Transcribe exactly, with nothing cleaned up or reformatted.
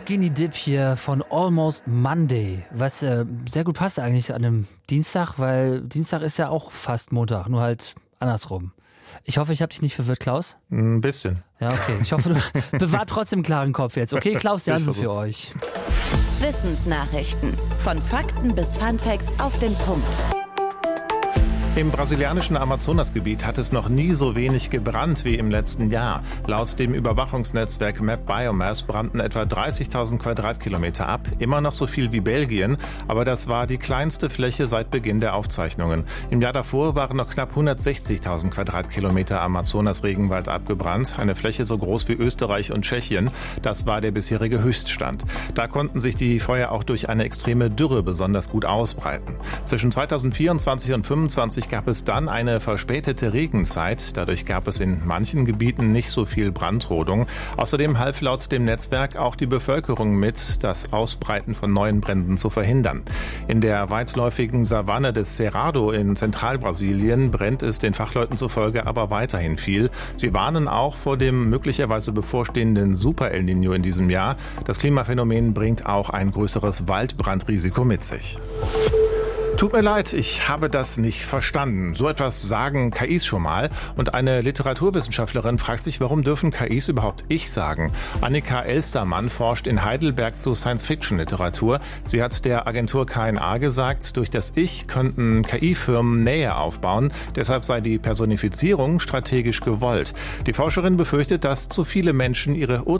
Skinny Dip hier von Almost Monday, was äh, sehr gut passt eigentlich an einem Dienstag, weil Dienstag ist ja auch fast Montag, nur halt andersrum. Ich hoffe, ich habe dich nicht verwirrt, Klaus. Ein bisschen. Ja, okay. Ich hoffe, du bewahrt trotzdem einen klaren Kopf jetzt. Okay, Klaus Jansen für euch. Wissensnachrichten. Von Fakten bis Funfacts auf den Punkt. Im brasilianischen Amazonasgebiet hat es noch nie so wenig gebrannt wie im letzten Jahr. Laut dem Überwachungsnetzwerk Map Biomass brannten etwa dreißigtausend Quadratkilometer ab. Immer noch so viel wie Belgien, aber das war die kleinste Fläche seit Beginn der Aufzeichnungen. Im Jahr davor waren noch knapp hundertsechzigtausend Quadratkilometer Amazonas-Regenwald abgebrannt. Eine Fläche so groß wie Österreich und Tschechien. Das war der bisherige Höchststand. Da konnten sich die Feuer auch durch eine extreme Dürre besonders gut ausbreiten. Zwischen zweitausendvierundzwanzig und fünfundzwanzig gab es dann eine verspätete Regenzeit. Dadurch gab es in manchen Gebieten nicht so viel Brandrodung. Außerdem half laut dem Netzwerk auch die Bevölkerung mit, das Ausbreiten von neuen Bränden zu verhindern. In der weitläufigen Savanne des Cerrado in Zentralbrasilien brennt es den Fachleuten zufolge aber weiterhin viel. Sie warnen auch vor dem möglicherweise bevorstehenden Super El Niño in diesem Jahr. Das Klimaphänomen bringt auch ein größeres Waldbrandrisiko mit sich. Tut mir leid, ich habe das nicht verstanden. So etwas sagen K Is schon mal. Und eine Literaturwissenschaftlerin fragt sich, warum dürfen K Is überhaupt Ich sagen? Annika Elstermann forscht in Heidelberg zu Science-Fiction-Literatur. Sie hat der Agentur K N A gesagt, durch das Ich könnten K I-Firmen Nähe aufbauen. Deshalb sei die Personifizierung strategisch gewollt. Die Forscherin befürchtet, dass zu viele Menschen ihre